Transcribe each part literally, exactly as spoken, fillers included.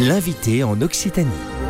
L'invité en Occitanie.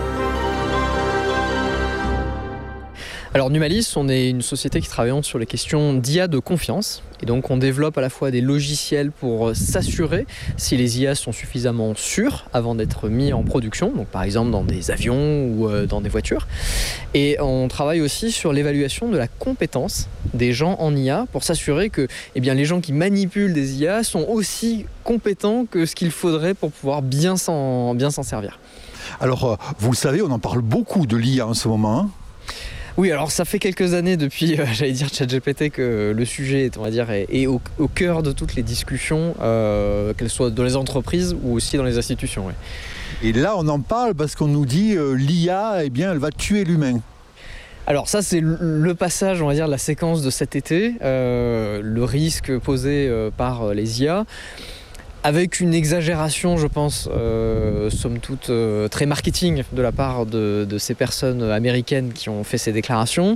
Alors Numalis, on est une société qui travaille sur les questions d'I A de confiance. Et donc on développe à la fois des logiciels pour s'assurer si les I A sont suffisamment sûrs avant d'être mis en production, donc par exemple dans des avions ou dans des voitures. Et on travaille aussi sur l'évaluation de la compétence des gens en I A pour s'assurer que eh bien, les gens qui manipulent des I A sont aussi compétents que ce qu'il faudrait pour pouvoir bien s'en, bien s'en servir. Alors vous le savez, on en parle beaucoup de l'I A en ce moment, hein. Oui, alors ça fait quelques années depuis, euh, j'allais dire ChatGPT, que le sujet on va dire, est, est au, au cœur de toutes les discussions, euh, qu'elles soient dans les entreprises ou aussi dans les institutions. Ouais. Et là, on en parle parce qu'on nous dit euh, l'I A, eh bien, elle va tuer l'humain. Alors ça, c'est le passage, on va dire, de la séquence de cet été, euh, le risque posé euh, par les I A. Avec une exagération, je pense, euh, somme toute euh, très marketing de la part de, de ces personnes américaines qui ont fait ces déclarations.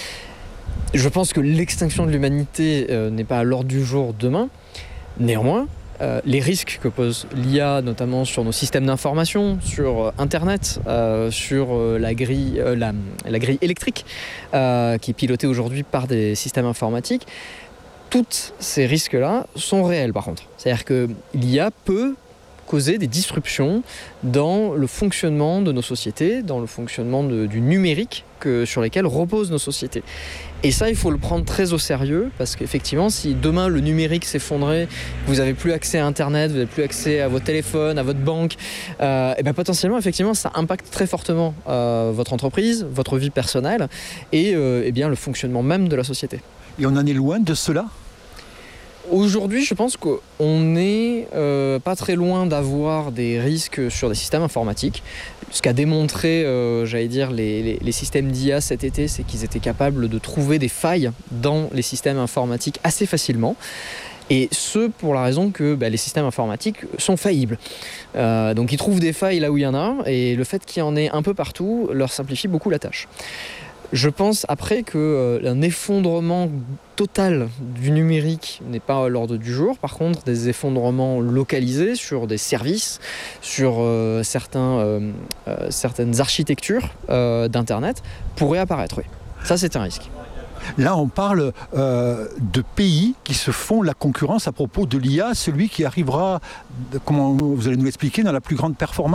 Je pense que l'extinction de l'humanité euh, n'est pas à l'ordre du jour demain. Néanmoins, euh, les risques que pose l'I A, notamment sur nos systèmes d'information, sur Internet, euh, sur euh, la, grille, euh, la, la grille électrique, euh, qui est pilotée aujourd'hui par des systèmes informatiques, tous ces risques-là sont réels par contre. C'est-à-dire que l'I A peut causer des disruptions dans le fonctionnement de nos sociétés, dans le fonctionnement de, du numérique que, sur lesquels reposent nos sociétés. Et ça, il faut le prendre très au sérieux parce qu'effectivement, si demain le numérique s'effondrait, vous n'avez plus accès à Internet, vous n'avez plus accès à votre téléphone, à votre banque, euh, et bien potentiellement, effectivement, ça impacte très fortement euh, votre entreprise, votre vie personnelle et, euh, et bien, le fonctionnement même de la société. Et on en est loin de cela ? Aujourd'hui, je pense qu'on n'est euh, pas très loin d'avoir des risques sur des systèmes informatiques. Ce qu'a démontré, euh, j'allais dire, les, les, les systèmes d'I A cet été, c'est qu'ils étaient capables de trouver des failles dans les systèmes informatiques assez facilement. Et ce, pour la raison que bah, les systèmes informatiques sont faillibles. Euh, donc ils trouvent des failles là où il y en a, et le fait qu'il y en ait un peu partout leur simplifie beaucoup la tâche. Je pense après qu'un euh, effondrement total du numérique n'est pas à l'ordre du jour. Par contre, des effondrements localisés sur des services, sur euh, certains, euh, euh, certaines architectures euh, d'Internet pourraient apparaître. Oui. Ça, c'est un risque. Là, on parle euh, de pays qui se font la concurrence à propos de l'I A, celui qui arrivera, comment vous allez nous l'expliquer, dans la plus grande performance ?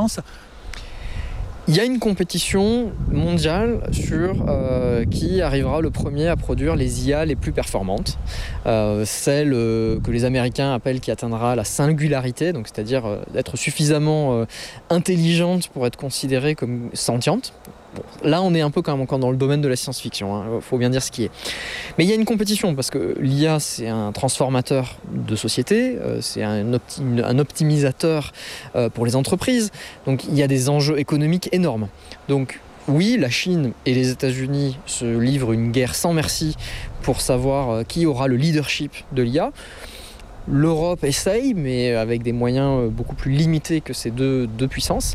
Il y a une compétition mondiale sur euh, qui arrivera le premier à produire les I A les plus performantes. Euh, celle euh, que les Américains appellent qui atteindra la singularité, donc c'est-à-dire euh, d'être suffisamment euh, intelligente pour être considérée comme sentiente. Bon, là, on est un peu quand même encore dans le domaine de la science-fiction, hein, faut bien dire ce qui est. Mais il y a une compétition parce que l'I A, c'est un transformateur de société, euh, c'est un, opti- un optimisateur euh, pour les entreprises. Donc, il y a des enjeux économiques énormes. Donc, oui, la Chine et les États-Unis se livrent une guerre sans merci pour savoir euh, qui aura le leadership de l'I A. L'Europe essaye, mais avec des moyens beaucoup plus limités que ces deux, deux puissances.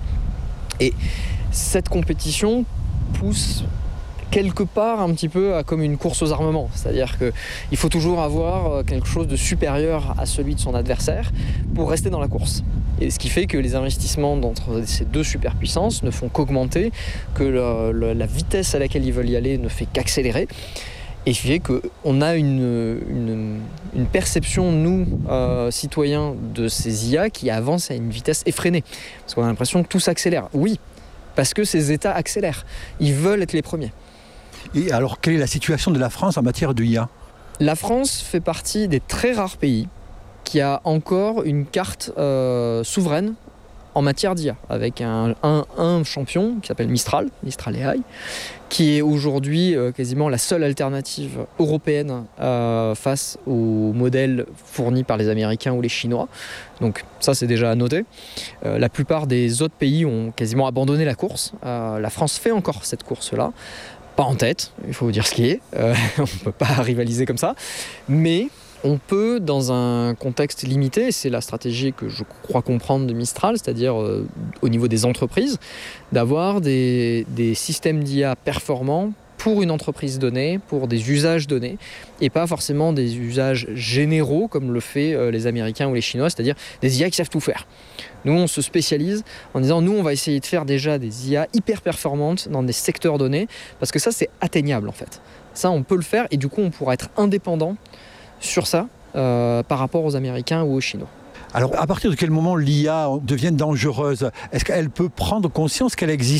Et cette compétition pousse quelque part un petit peu à comme une course aux armements. C'est-à-dire qu'il faut toujours avoir quelque chose de supérieur à celui de son adversaire pour rester dans la course. Et ce qui fait que les investissements entre ces deux superpuissances ne font qu'augmenter, que le, le, la vitesse à laquelle ils veulent y aller ne fait qu'accélérer. Et ce qui fait qu'on a une, une, une perception, nous, euh, citoyens, de ces I A qui avancent à une vitesse effrénée. Parce qu'on a l'impression que tout s'accélère. Oui, parce que ces États accélèrent. Ils veulent être les premiers. Et alors, quelle est la situation de la France en matière de I A ? La France fait partie des très rares pays qui a encore une carte euh, souveraine en matière d'I A, avec un, un, un champion qui s'appelle Mistral, Mistral A I, qui est aujourd'hui euh, quasiment la seule alternative européenne euh, face aux modèles fournis par les Américains ou les Chinois. Donc ça, c'est déjà à noter. Euh, la plupart des autres pays ont quasiment abandonné la course. Euh, la France fait encore cette course-là. Pas en tête, il faut dire ce qui est. Euh, on ne peut pas rivaliser comme ça. Mais on peut, dans un contexte limité, et c'est la stratégie que je crois comprendre de Mistral, c'est-à-dire euh, au niveau des entreprises, d'avoir des, des systèmes d'I A performants pour une entreprise donnée, pour des usages donnés, et pas forcément des usages généraux comme le fait euh, les Américains ou les Chinois, c'est-à-dire des I A qui savent tout faire. Nous, on se spécialise en disant, nous, on va essayer de faire déjà des I A hyper performantes dans des secteurs donnés, parce que ça, c'est atteignable en fait. Ça, on peut le faire, et du coup, on pourra être indépendant sur ça euh, par rapport aux Américains ou aux Chinois. Alors, à partir de quel moment l'I A devient dangereuse ? Est-ce qu'elle peut prendre conscience qu'elle existe ?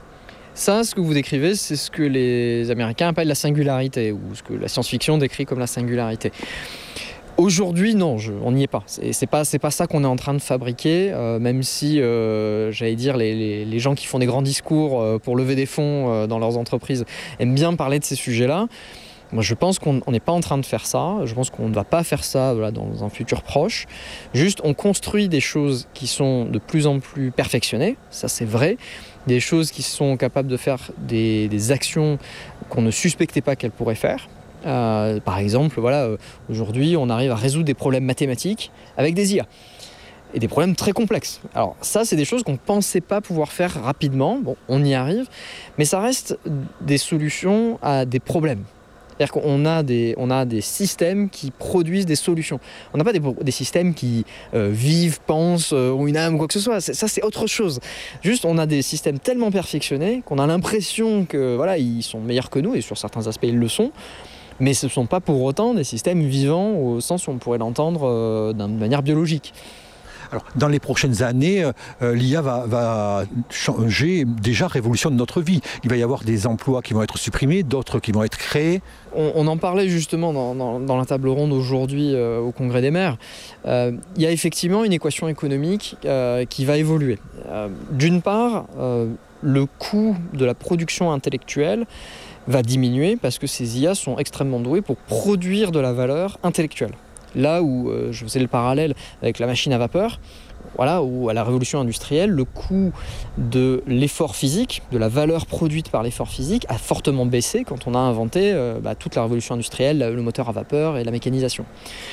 Ça, ce que vous décrivez, c'est ce que les Américains appellent la singularité, ou ce que la science-fiction décrit comme la singularité. Aujourd'hui, non, je, on n'y est pas. C'est, c'est pas, c'est pas ça qu'on est en train de fabriquer, euh, même si, euh, j'allais dire, les, les, les gens qui font des grands discours euh, pour lever des fonds euh, dans leurs entreprises aiment bien parler de ces sujets-là. Moi, je pense qu'on n'est pas en train de faire ça. Je pense qu'on ne va pas faire ça voilà, dans un futur proche. Juste, on construit des choses qui sont de plus en plus perfectionnées. Ça, c'est vrai. Des choses qui sont capables de faire des, des actions qu'on ne suspectait pas qu'elles pourraient faire. Euh, par exemple, voilà, euh, aujourd'hui, on arrive à résoudre des problèmes mathématiques avec des I A. Et des problèmes très complexes. Alors ça, c'est des choses qu'on ne pensait pas pouvoir faire rapidement. Bon, on y arrive. Mais ça reste des solutions à des problèmes. C'est-à-dire qu'on a des, on a des systèmes qui produisent des solutions. On n'a pas des, des systèmes qui euh, vivent, pensent, euh, ont une âme ou quoi que ce soit. C'est, ça, c'est autre chose. Juste, on a des systèmes tellement perfectionnés qu'on a l'impression que voilà, ils sont meilleurs que nous, et sur certains aspects, ils le sont. Mais ce ne sont pas pour autant des systèmes vivants au sens où on pourrait l'entendre euh, d'une manière biologique. Alors, dans les prochaines années, euh, l'I A va, va changer, déjà révolutionne notre vie. Il va y avoir des emplois qui vont être supprimés, d'autres qui vont être créés. On, on en parlait justement dans, dans, dans la table ronde aujourd'hui euh, au Congrès des maires. Euh, il y a effectivement une équation économique euh, qui va évoluer. Euh, d'une part, euh, le coût de la production intellectuelle va diminuer parce que ces I A sont extrêmement douées pour produire de la valeur intellectuelle. Là où euh, je faisais le parallèle avec la machine à vapeur, voilà, où à la révolution industrielle, le coût de l'effort physique, de la valeur produite par l'effort physique, a fortement baissé quand on a inventé euh, bah, toute la révolution industrielle, le moteur à vapeur et la mécanisation.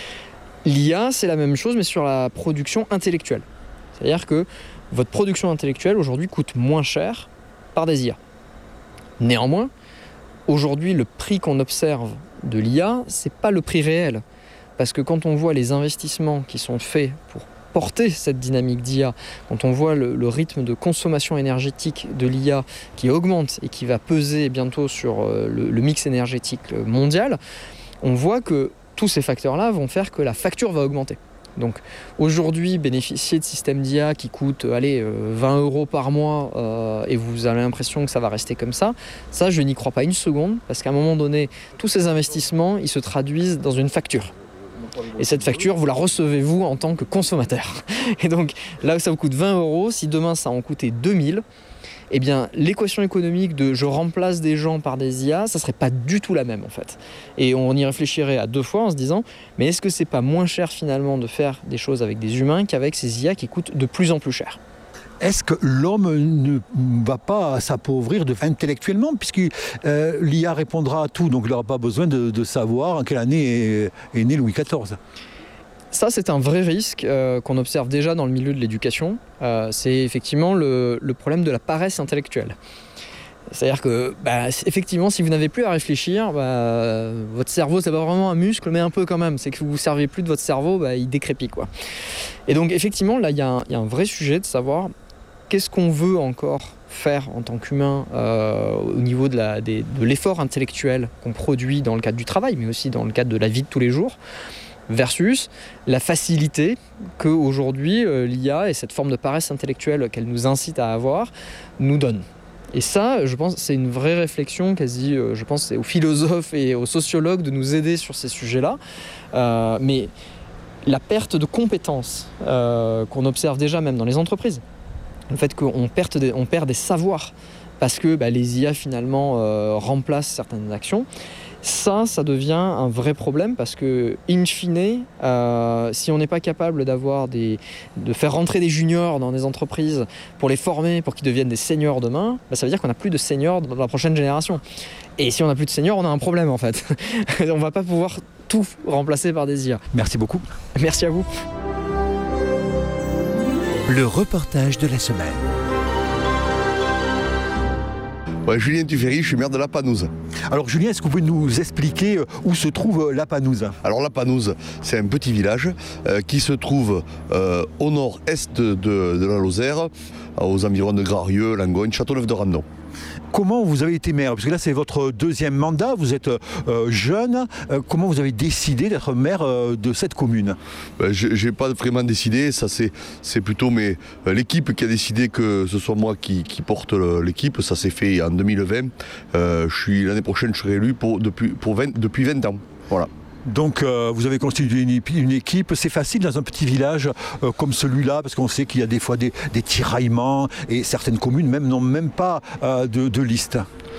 L'I A, c'est la même chose, mais sur la production intellectuelle. C'est-à-dire que votre production intellectuelle, aujourd'hui, coûte moins cher par des I A. Néanmoins, aujourd'hui, le prix qu'on observe de l'I A, c'est pas le prix réel. Parce que quand on voit les investissements qui sont faits pour porter cette dynamique d'I A, quand on voit le, le rythme de consommation énergétique de l'I A qui augmente et qui va peser bientôt sur le, le mix énergétique mondial, on voit que tous ces facteurs-là vont faire que la facture va augmenter. Donc aujourd'hui, bénéficier de systèmes d'I A qui coûtent allez, vingt euros par mois euh, et vous avez l'impression que ça va rester comme ça, ça je n'y crois pas une seconde, parce qu'à un moment donné, tous ces investissements, ils se traduisent dans une facture. Et cette facture, vous la recevez vous en tant que consommateur. Et donc là où ça vous coûte vingt euros, si demain ça en coûtait deux mille, eh bien l'équation économique de je remplace des gens par des I A, ça serait pas du tout la même en fait. Et on y réfléchirait à deux fois en se disant, mais est-ce que c'est pas moins cher finalement de faire des choses avec des humains qu'avec ces I A qui coûtent de plus en plus cher ? Est-ce que l'homme ne va pas s'appauvrir de, intellectuellement, puisque euh, l'I A répondra à tout, donc il n'aura pas besoin de, de savoir en quelle année est, est né Louis quatorze. Ça, c'est un vrai risque euh, qu'on observe déjà dans le milieu de l'éducation. Euh, c'est effectivement le, le problème de la paresse intellectuelle. C'est-à-dire que, bah, effectivement, si vous n'avez plus à réfléchir, bah, votre cerveau, c'est pas vraiment un muscle, mais un peu quand même. C'est que vous ne vous servez plus de votre cerveau, bah, il décrépit, quoi. Et donc, effectivement, là, il y, y a un vrai sujet de savoir qu'est-ce qu'on veut encore faire en tant qu'humain euh, au niveau de, la, des, de l'effort intellectuel qu'on produit dans le cadre du travail, mais aussi dans le cadre de la vie de tous les jours, versus la facilité qu'aujourd'hui euh, l'I A et cette forme de paresse intellectuelle qu'elle nous incite à avoir nous donne. Et ça, je pense, c'est une vraie réflexion quasi, euh, je pense, c'est aux philosophes et aux sociologues de nous aider sur ces sujets-là. Euh, mais la perte de compétences euh, qu'on observe déjà même dans les entreprises, le fait qu'on perd des, on perd des savoirs parce que bah, les I A finalement euh, remplacent certaines actions, ça, ça devient un vrai problème parce que, in fine, euh, si on n'est pas capable d'avoir des, de faire rentrer des juniors dans des entreprises pour les former, pour qu'ils deviennent des seniors demain, bah, ça veut dire qu'on n'a plus de seniors dans la prochaine génération. Et si on n'a plus de seniors, on a un problème en fait. On ne va pas pouvoir tout remplacer par des I A. Merci beaucoup. Merci à vous. Le reportage de la semaine. Ouais, Julien Tuffery, je suis maire de La Panouse. Alors Julien, est-ce que vous pouvez nous expliquer où se trouve La Panouse? Alors La Panouse, c'est un petit village euh, qui se trouve euh, au nord-est de, de la Lozère, aux environs de Grarieux, Langogne, Châteauneuf-de-Randon. Comment vous avez été maire? Parce que là, c'est votre deuxième mandat, vous êtes euh, jeune. Euh, comment vous avez décidé d'être maire euh, de cette commune? ben, Je n'ai pas vraiment décidé, ça c'est, c'est plutôt mais, euh, l'équipe qui a décidé que ce soit moi qui, qui porte le, l'équipe. Ça s'est fait en deux mille vingt. Euh, je suis, l'année prochaine, je serai élu pour, depuis, pour vingt, depuis vingt ans. Voilà. Donc euh, vous avez constitué une, une équipe, c'est facile dans un petit village euh, comme celui-là, parce qu'on sait qu'il y a des fois des, des tiraillements et certaines communes même n'ont même pas euh, de, de liste.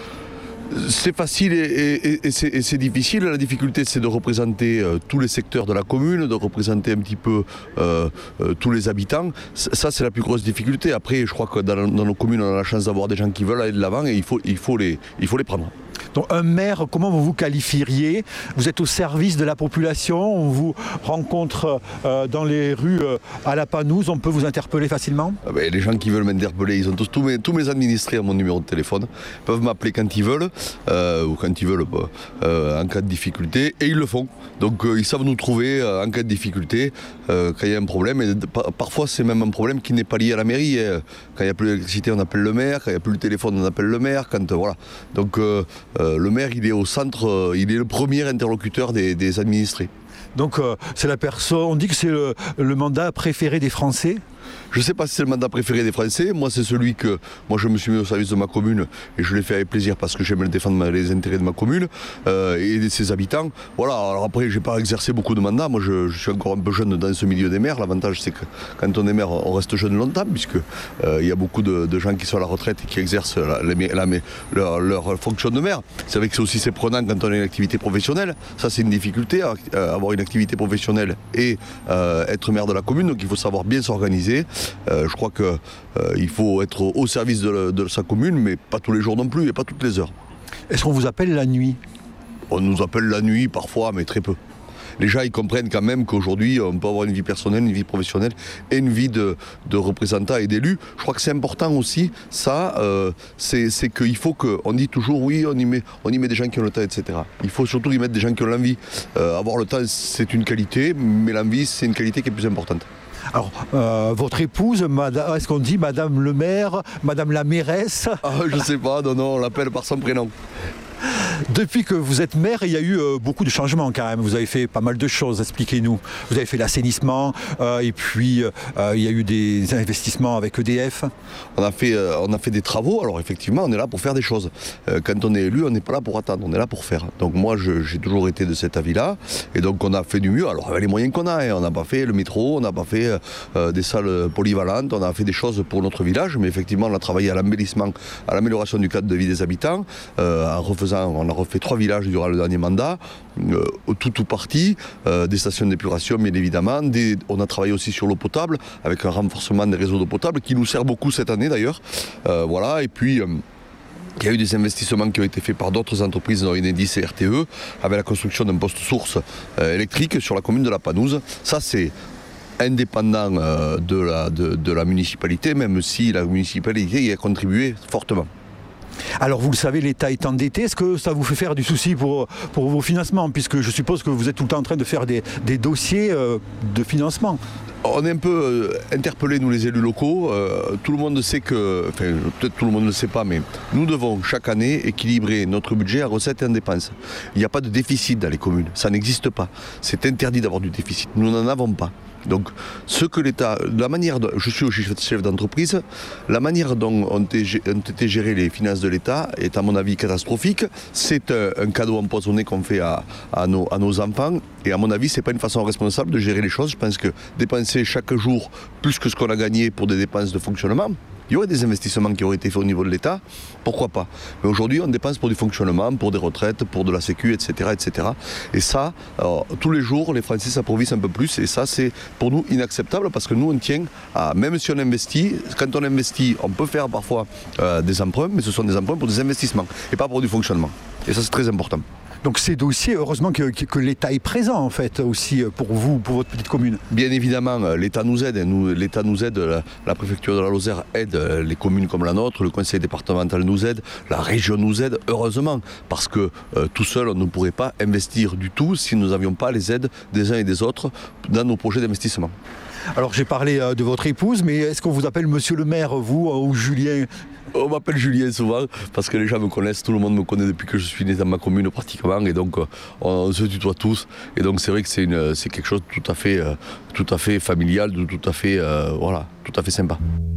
C'est facile et, et, et, c'est, et c'est difficile. La difficulté, c'est de représenter euh, tous les secteurs de la commune, de représenter un petit peu euh, euh, tous les habitants. Ça, c'est la plus grosse difficulté. Après, je crois que dans, dans nos communes, on a la chance d'avoir des gens qui veulent aller de l'avant et il faut, il faut, les, il faut les prendre. Donc un maire, comment vous vous qualifieriez? Vous êtes au service de la population, on vous rencontre euh, dans les rues euh, à La Panouse, on peut vous interpeller facilement? ah ben, Les gens qui veulent m'interpeller, ils ont tous, tous, mes, tous mes administrés à mon numéro de téléphone, ils peuvent m'appeler quand ils veulent, euh, ou quand ils veulent euh, en cas de difficulté, et ils le font. Donc euh, ils savent nous trouver euh, en cas de difficulté, euh, quand il y a un problème, et par, parfois c'est même un problème qui n'est pas lié à la mairie. Hein. Quand il n'y a plus d'électricité, on appelle le maire, quand il n'y a plus le téléphone, on appelle le maire, quand, euh, voilà. Donc euh, Euh, le maire, il est au centre, euh, il est le premier interlocuteur des, des administrés. Donc euh, c'est la personne, on dit que c'est le, le mandat préféré des Français? Je ne sais pas si c'est le mandat préféré des Français. Moi, c'est celui que moi je me suis mis au service de ma commune et je l'ai fait avec plaisir parce que j'aime défendre les intérêts de ma commune euh, et de ses habitants. Voilà. Alors après, j'ai pas exercé beaucoup de mandats. Moi, je, je suis encore un peu jeune dans ce milieu des maires. L'avantage, c'est que quand on est maire, on reste jeune longtemps puisque euh, il y a beaucoup de, de gens qui sont à la retraite et qui exercent la, la, la, leur, leur fonction de maire. C'est vrai que c'est aussi c'est prenant quand on a une activité professionnelle. Ça, c'est une difficulté, euh, avoir une activité professionnelle et euh, être maire de la commune. Donc, il faut savoir bien s'organiser. Euh, je crois qu'il euh, faut être au service de, la, de sa commune, mais pas tous les jours non plus et pas toutes les heures. Est-ce qu'on vous appelle la nuit? On nous appelle la nuit parfois, mais très peu. Les gens ils comprennent quand même qu'aujourd'hui on peut avoir une vie personnelle, une vie professionnelle et une vie de, de représentant et d'élu. Je crois que c'est important aussi, ça, euh, c'est, c'est qu'il faut qu'on dit toujours oui, on y, met, on y met des gens qui ont le temps, et cetera. Il faut surtout y mettre des gens qui ont l'envie. Euh, avoir le temps, c'est une qualité, mais l'envie, c'est une qualité qui est plus importante. Alors, euh, votre épouse, madame, est-ce qu'on dit Madame le maire, Madame la mairesse? Ah, je sais pas, non, non, on l'appelle par son prénom. Depuis que vous êtes maire, il y a eu euh, beaucoup de changements quand même. Vous avez fait pas mal de choses, expliquez-nous. Vous avez fait l'assainissement euh, et puis euh, il y a eu des investissements avec E D F. On a fait, euh, on a fait des travaux, alors effectivement on est là pour faire des choses. Euh, quand on est élu, on n'est pas là pour attendre, on est là pour faire. Donc moi je, j'ai toujours été de cet avis-là et donc on a fait du mieux. Alors avec les moyens qu'on a, hein. On n'a pas fait le métro, on n'a pas fait euh, des salles polyvalentes, on a fait des choses pour notre village, mais effectivement on a travaillé à l'embellissement, à l'amélioration du cadre de vie des habitants, euh, en refaisant, on a refait trois villages durant le dernier mandat, euh, tout ou partie, euh, des stations d'épuration bien évidemment, des, on a travaillé aussi sur l'eau potable, avec un renforcement des réseaux d'eau potable qui nous sert beaucoup cette année d'ailleurs, euh, voilà, et puis euh, il y a eu des investissements qui ont été faits par d'autres entreprises, dont Enedis et R T E, avec la construction d'un poste source euh, électrique sur la commune de La Panouse. Ça c'est indépendant euh, de, la, de, de la municipalité, même si la municipalité y a contribué fortement. Alors vous le savez, l'État est endetté. Est-ce que ça vous fait faire du souci pour, pour vos financements? Puisque je suppose que vous êtes tout le temps en train de faire des, des dossiers euh, de financement. On est un peu euh, interpellés, nous les élus locaux. Euh, tout le monde sait que, enfin peut-être tout le monde ne le sait pas, mais nous devons chaque année équilibrer notre budget à recettes et en dépenses. Il n'y a pas de déficit dans les communes, ça n'existe pas. C'est interdit d'avoir du déficit, nous n'en avons pas. Donc, ce que l'État, la manière dont, je suis aussi chef d'entreprise, la manière dont ont été gérées les finances de l'État est à mon avis catastrophique. C'est un, un cadeau empoisonné qu'on fait à, à, nos, à nos enfants et à mon avis, c'est pas une façon responsable de gérer les choses. Je pense que dépenser chaque jour plus que ce qu'on a gagné pour des dépenses de fonctionnement, il y aurait des investissements qui auraient été faits au niveau de l'État, pourquoi pas. Mais aujourd'hui, on dépense pour du fonctionnement, pour des retraites, pour de la sécu, et cetera, et cetera. Et ça, alors, tous les jours, les Français s'appauvrissent un peu plus. Et ça, c'est pour nous inacceptable parce que nous, on tient à, même si on investit, quand on investit, on peut faire parfois euh, des emprunts, mais ce sont des emprunts pour des investissements et pas pour du fonctionnement. Et ça, c'est très important. Donc ces dossiers, heureusement que, que l'État est présent en fait aussi pour vous, pour votre petite commune. Bien évidemment, l'État nous aide. Nous, L'État nous aide, la, la préfecture de la Lozère aide les communes comme la nôtre, le conseil départemental nous aide, la région nous aide, heureusement, parce que euh, tout seul, on ne pourrait pas investir du tout si nous n'avions pas les aides des uns et des autres dans nos projets d'investissement. Alors j'ai parlé euh, de votre épouse, mais est-ce qu'on vous appelle monsieur le maire, vous, euh, ou Julien? On m'appelle Julien souvent, parce que les gens me connaissent, tout le monde me connaît depuis que je suis né dans ma commune pratiquement, et donc euh, on se tutoie tous. Et donc c'est vrai que c'est, une, c'est quelque chose de tout à fait, euh, tout à fait familial, de tout à fait, euh, voilà, tout à fait sympa.